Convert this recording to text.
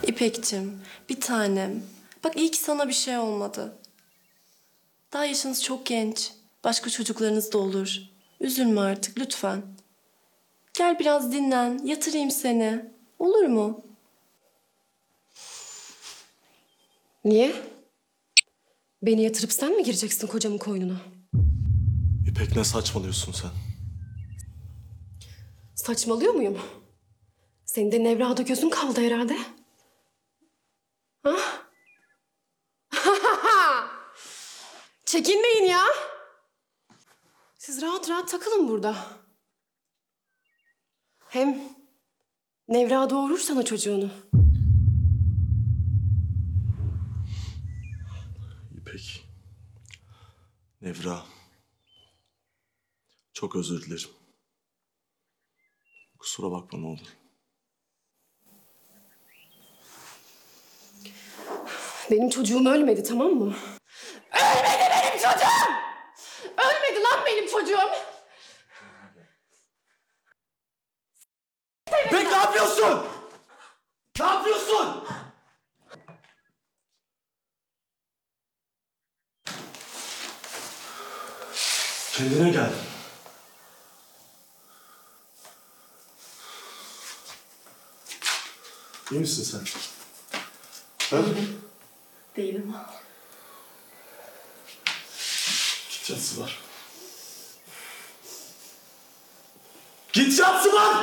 İpekçim, bir tanem. Bak iyi ki sana bir şey olmadı. Daha yaşınız çok genç. Başka çocuklarınız da olur. Üzülme artık lütfen. Gel biraz dinlen, yatırayım seni. Olur mu? Niye? Beni yatırıp sen mi gireceksin kocamın koynuna? İpek ne saçmalıyorsun sen? Saçmalıyor muyum? Senin de Nevra'da gözün kaldı herhalde. Ha? Çekinmeyin ya. Siz rahat rahat takılın burada. Hem Nevra doğurur sana çocuğunu. İpek. Nevra. Çok özür dilerim. Kusura bakma ne olur. Benim çocuğum ölmedi, tamam mı? Ölmedi benim çocuğum! Ölmedi lan benim çocuğum! İpek ne yapıyorsun? Ne yapıyorsun? Kendine gel. İyi misin sen? Ha? Değilim. Git yatsı var. Git yatsı var!